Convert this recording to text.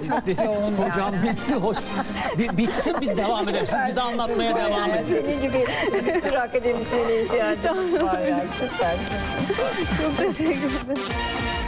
Hocam bitti hocam. Bitsin biz devam edelim. Siz bize anlatmaya devam edin. Senin gibi bir sürü akademisyene ihtiyacımız var ya. Süpersin. Çok teşekkür ederim.